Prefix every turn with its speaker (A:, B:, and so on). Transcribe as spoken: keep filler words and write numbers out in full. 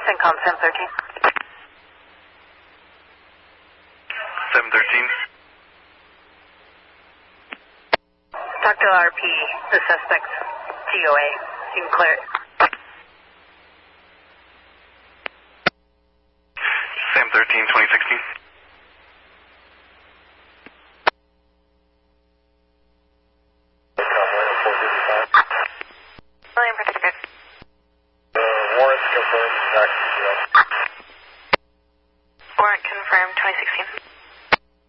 A: CENTCOM seven thirteen.
B: seven thirteen.
A: Talk to R P, the suspect, T O A. You can clear it.
B: seven thirteen, twenty sixteen.